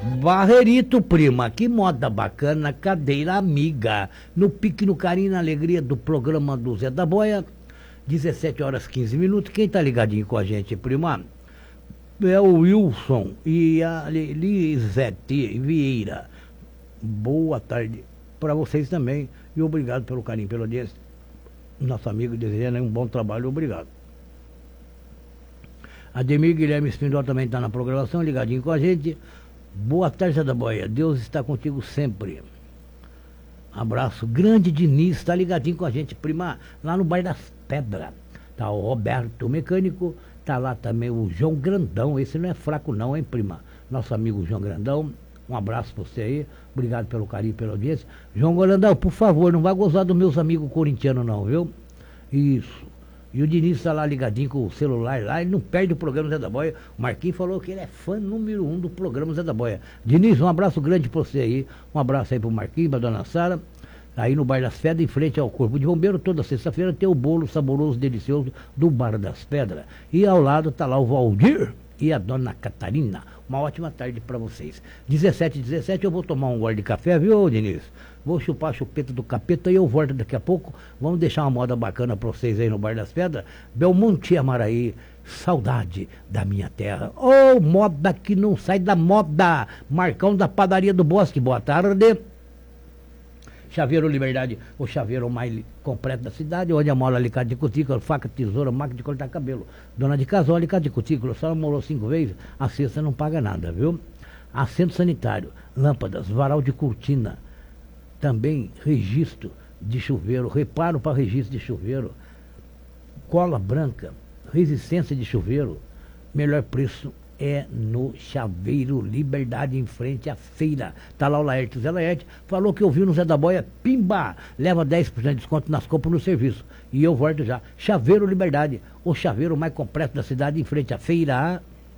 Barrerito, prima, que moda bacana, cadeira amiga, no pique, no carinho, na alegria do programa do Zé da Boia, 17 horas 15 minutos. Quem tá ligadinho com a gente, prima, é o Wilson e a Lisete Vieira. Boa tarde para vocês também e obrigado pelo carinho, pela audiência. Nosso amigo desejando um bom trabalho, obrigado. Ademir Guilherme Espindol também está na programação, ligadinho com a gente. Boa tarde, Zé da Boia. Deus está contigo sempre. Abraço. Grande Diniz, está ligadinho com a gente, prima, lá no bairro das Pedras. Tá o Roberto, o mecânico. Tá lá também o João Grandão. Esse não é fraco não, hein, prima? Nosso amigo João Grandão. Um abraço pra você aí. Obrigado pelo carinho, pela audiência. João Grandão, por favor, não vai gozar dos meus amigos corintianos não, viu? Isso. E o Diniz está lá ligadinho com o celular lá, ele não perde o programa Zé da Boia. O Marquinhos falou que ele é fã número 1 do programa Zé da Boia. Diniz, um abraço grande pra você aí. Um abraço aí pro Marquinhos, pra dona Sara. Aí no Bar das Pedras, em frente ao Corpo de Bombeiro, toda sexta-feira tem o bolo saboroso, delicioso do Bar das Pedras. E ao lado tá lá o Valdir e a dona Catarina. Uma ótima tarde para vocês. 17h17, eu vou tomar um gole de café, viu, Diniz? Vou chupar a chupeta do capeta e eu volto daqui a pouco. Vamos deixar uma moda bacana para vocês aí no Bar das Pedras. Belmonte Amaraí, saudade da minha terra. Oh, moda que não sai da moda. Marcão da padaria do Bosque, boa tarde. Chaveiro Liberdade, o chaveiro mais completo da cidade, onde a mola alicate de cutícula, faca, tesoura, máquina de cortar cabelo. Dona de casa, alicate de cutícula, só morou 5 vezes, a sexta não paga nada, viu? Assento sanitário, lâmpadas, varal de cortina, também registro de chuveiro, reparo para registro de chuveiro, cola branca, resistência de chuveiro, melhor preço é no Chaveiro Liberdade, em frente à feira. Tá lá o Laerte. O Zé Laerte falou que ouviu no Zé da Boia, pimba, leva 10% de desconto nas compras no serviço. E eu volto já. Chaveiro Liberdade, o chaveiro mais completo da cidade, em frente à feira.